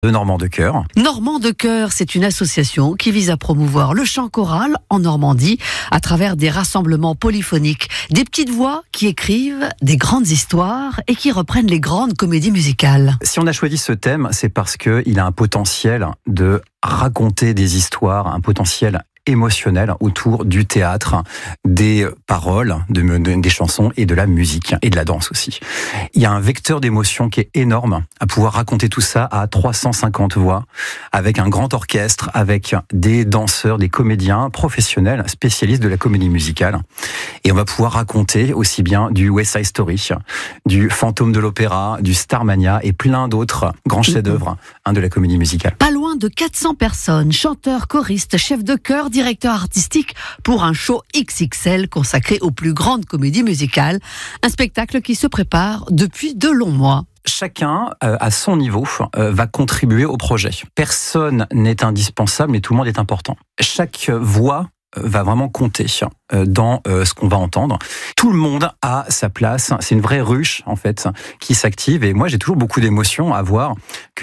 de Normand de Chœur. Normand de Chœur, c'est une association qui vise à promouvoir le chant choral en Normandie à travers des rassemblements polyphoniques, des petites voix qui écrivent des grandes histoires et qui reprennent les grandes comédies musicales. Si on a choisi ce thème, c'est parce qu'il a un potentiel de raconter des histoires, un potentiel émotionnel autour du théâtre, des paroles, des chansons et de la musique et de la danse aussi. Il y a un vecteur d'émotion qui est énorme à pouvoir raconter tout ça à 350 voix, avec un grand orchestre, avec des danseurs, des comédiens professionnels, spécialistes de la comédie musicale. Et on va pouvoir raconter aussi bien du West Side Story, du Fantôme de l'Opéra, du Starmania et plein d'autres grands chefs-d'œuvre de la comédie musicale. Pas loin de 400 personnes, chanteurs, choristes, chefs de chœur, directeur artistique pour un show XXL consacré aux plus grandes comédies musicales. Un spectacle qui se prépare depuis de longs mois. Chacun, à son niveau, va contribuer au projet. Personne n'est indispensable, mais tout le monde est important. Chaque voix va vraiment compter dans ce qu'on va entendre. Tout le monde a sa place. C'est une vraie ruche, en fait, qui s'active. Et moi, j'ai toujours beaucoup d'émotions à voir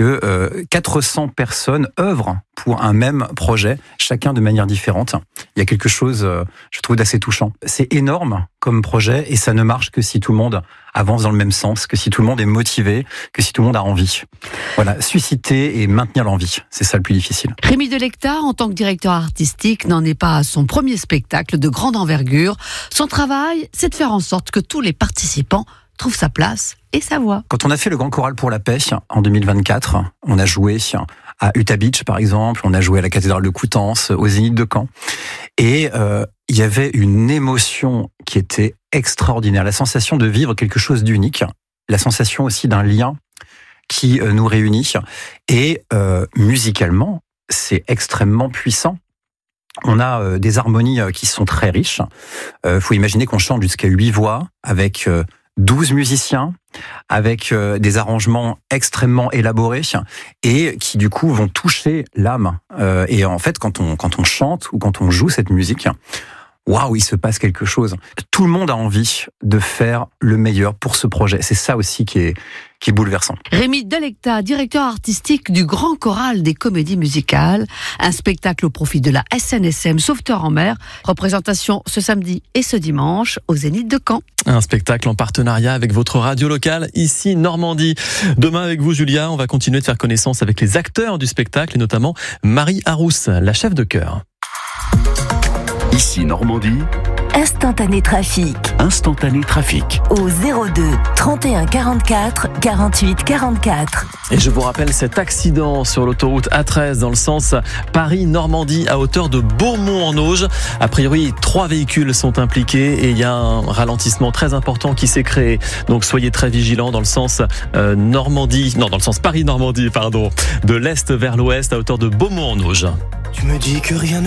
que 400 personnes œuvrent pour un même projet, chacun de manière différente. Il y a quelque chose, je trouve, d'assez touchant. C'est énorme comme projet et ça ne marche que si tout le monde avance dans le même sens, que si tout le monde est motivé, que si tout le monde a envie. Voilà, susciter et maintenir l'envie, c'est ça le plus difficile. Rémi Delecta, en tant que directeur artistique, n'en est pas à son premier spectacle de grande envergure. Son travail, c'est de faire en sorte que tous les participants trouvent sa place et sa voix. Quand on a fait le Grand Choral pour la paix en 2024, on a joué à Utah Beach par exemple, on a joué à la cathédrale de Coutances, au Zénith de Caen. Et il y avait une émotion qui était extraordinaire, la sensation de vivre quelque chose d'unique, la sensation aussi d'un lien qui nous réunit. Et musicalement, c'est extrêmement puissant. On a des harmonies qui sont très riches. Faut imaginer qu'on chante jusqu'à 8 voix avec 12 musiciens, avec des arrangements extrêmement élaborés et qui du coup vont toucher l'âme. Et en fait, quand on chante ou quand on joue cette musique, waouh, il se passe quelque chose. Tout le monde a envie de faire le meilleur pour ce projet. C'est ça aussi qui est bouleversant. Rémi Delecta, directeur artistique du Grand Choral des comédies musicales. Un spectacle au profit de la SNSM Sauveteur en mer. Représentation ce samedi et ce dimanche au Zénith de Caen. Un spectacle en partenariat avec votre radio locale, ici Normandie. Demain avec vous, Julia, on va continuer de faire connaissance avec les acteurs du spectacle et notamment Marie Harousse, la chef de chœur. Ici Normandie. Instantané trafic. Instantané trafic. Au 02 31 44 48 44. Et je vous rappelle cet accident sur l'autoroute A13 dans le sens Paris-Normandie à hauteur de Beaumont-en-Auge. A priori, 3 véhicules sont impliqués et il y a un ralentissement très important qui s'est créé. Donc soyez très vigilants dans le sens dans le sens Paris-Normandie, de l'est vers l'ouest à hauteur de Beaumont-en-Auge. Tu me dis que rien ne